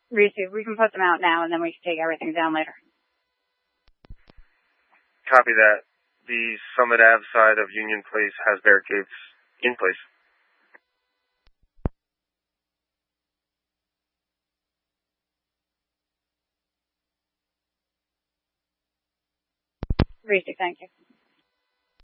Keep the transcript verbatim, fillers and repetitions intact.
Receive. We can put them out now, and then we can take everything down later. Copy that. The Summit Ave side of Union Place has barricades in place. Receive. Thank you.